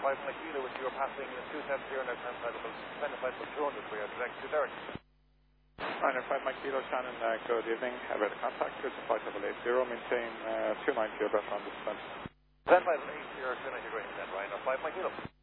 5 Mike Kilo, with you are passing 270 now, 10 200 for your direct to Derek. Ryanair 5 Mike Kilo, Shannon, good evening. About contact, good to flight level 80, maintain 290 your breath on this descent. 10 5 80, 290 great descent, Ryanair 5 Mike Kilo.